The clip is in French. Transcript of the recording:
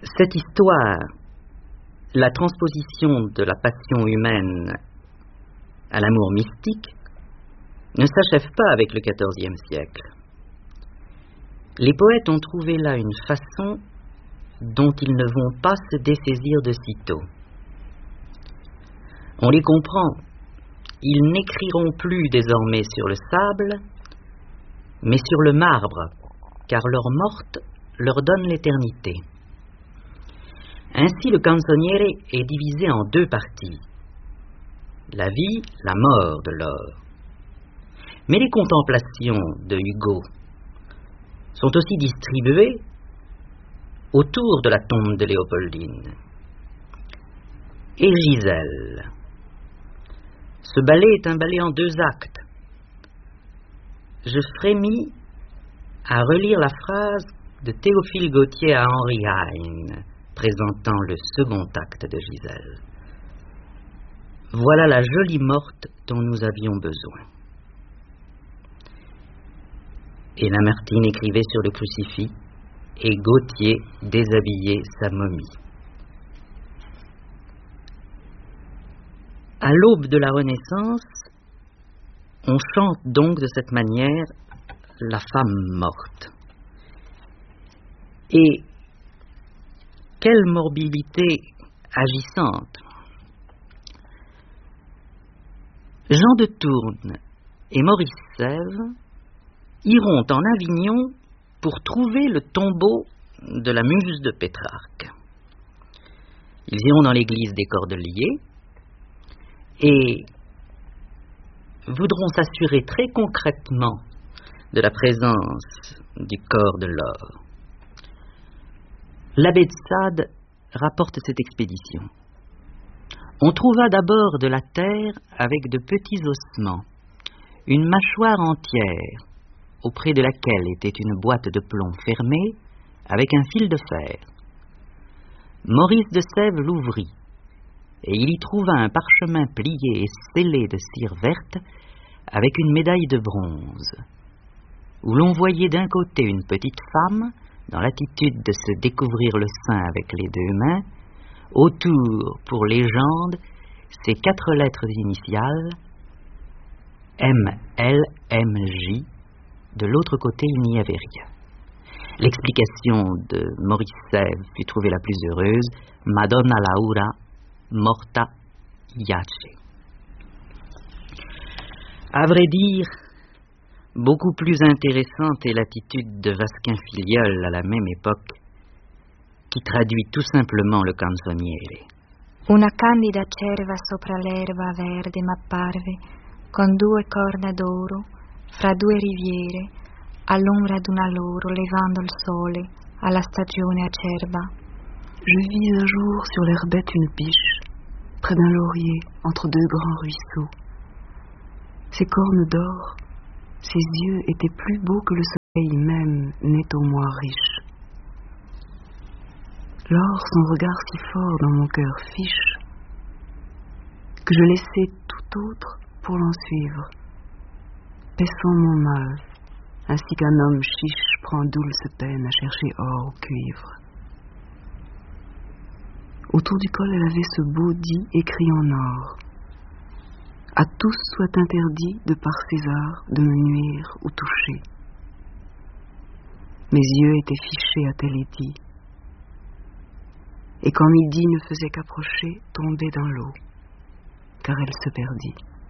Cette histoire, la transposition de la passion humaine à l'amour mystique, ne s'achève pas avec le XIVe siècle. Les poètes ont trouvé là une façon dont ils ne vont pas se dessaisir de sitôt. On les comprend, ils n'écriront plus désormais sur le sable, mais sur le marbre, car leur morte leur donne l'éternité. Ainsi, le canzoniere est divisé en deux parties, la vie, la mort de Laure. Mais les contemplations de Hugo sont aussi distribuées autour de la tombe de Léopoldine. Et Gisèle. Ce ballet est un ballet en deux actes. Je frémis à relire la phrase de Théophile Gautier à Henri Heine, présentant le second acte de Gisèle. Voilà la jolie morte dont nous avions besoin. Et Lamartine écrivait sur le crucifix, et Gautier déshabillait sa momie. À l'aube de la Renaissance, on chante donc de cette manière la femme morte. Et quelle morbidité agissante! Jean de Tourne et Maurice Sèvres iront en Avignon pour trouver le tombeau de la muse de Pétrarque. Ils iront dans l'église des Cordeliers et voudront s'assurer très concrètement de la présence du corps de Laure. L'abbé de Sade rapporte cette expédition. On trouva d'abord de la terre avec de petits ossements, une mâchoire entière, auprès de laquelle était une boîte de plomb fermée avec un fil de fer. Maurice de Sèvres l'ouvrit, et il y trouva un parchemin plié et scellé de cire verte avec une médaille de bronze, où l'on voyait d'un côté une petite femme, dans l'attitude de se découvrir le sein avec les deux mains, autour, pour légende, ces 4 lettres initiales, MLMJ. De l'autre côté, il n'y avait rien. L'explication de Maurice Sèvres fut trouvée la plus heureuse, Madonna Laura morta iace. À vrai dire, beaucoup plus intéressante est l'attitude de Vasquin-Filleul à la même époque, qui traduit tout simplement le canzoniere. Una candida cerva sopra l'erba verde m'apparve, con 2 corna d'oro, fra 2 riviere, all'ombra d'una loro, levando il sole, alla stagione acerba. Je vis un jour sur l'herbette une biche, près d'un laurier, entre 2 grands ruisseaux. Ses cornes d'or, ses yeux étaient plus beaux que le soleil même n'est au mois riche. Lors son regard si fort dans mon cœur fiche, que je laissais tout autre pour l'en suivre, paissant mon mal, ainsi qu'un homme chiche prend douce peine à chercher or ou cuivre. Autour du col, elle avait ce beau dit écrit en or. À tous soit interdit, de par César, de me nuire ou toucher. Mes yeux étaient fichés à tel édit, et quand midi ne faisait qu'approcher, tombait dans l'eau, car elle se perdit.